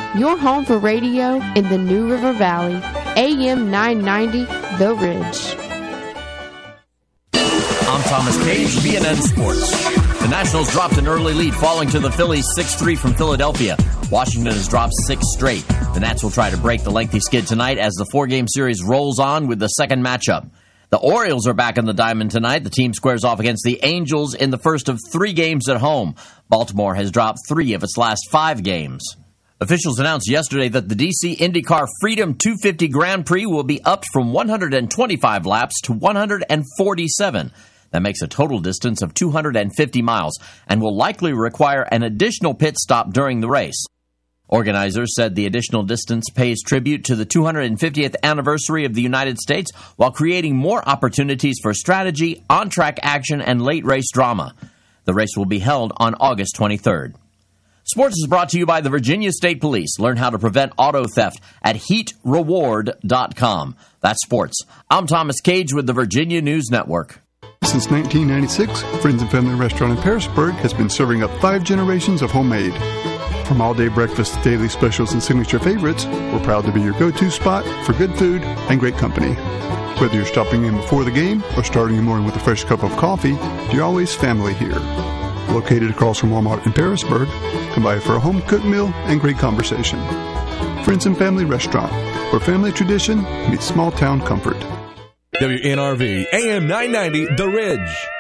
your home for radio in the New River Valley. AM 990, The Ridge. I'm Thomas Cage, BNN Sports. The Nationals dropped an early lead, falling to the Phillies 6-3 from Philadelphia. Washington has dropped 6 straight. The Nats will try to break the lengthy skid tonight as the 4-game series rolls on with the second matchup. The Orioles are back in the diamond tonight. The team squares off against the Angels in the first of 3 games at home. Baltimore has dropped 3 of its last 5 games. Officials announced yesterday that the DC IndyCar Freedom 250 Grand Prix will be upped from 125 laps to 147. That makes a total distance of 250 miles and will likely require an additional pit stop during the race. Organizers said the additional distance pays tribute to the 250th anniversary of the United States while creating more opportunities for strategy, on-track action, and late-race drama. The race will be held on August 23rd. Sports is brought to you by the Virginia State Police. Learn how to prevent auto theft at heatreward.com. That's sports. I'm Thomas Cage with the Virginia News Network. Since 1996, Friends and Family Restaurant in Pearisburg has been serving up 5 generations of homemade. From all-day breakfast to daily specials and signature favorites, we're proud to be your go-to spot for good food and great company. Whether you're stopping in before the game or starting your morning with a fresh cup of coffee, you're always family here. Located across from Walmart in Pearisburg, come by for a home-cooked meal and great conversation. Friends and Family Restaurant, where family tradition meets small-town comfort. WNRV, AM 990, The Ridge.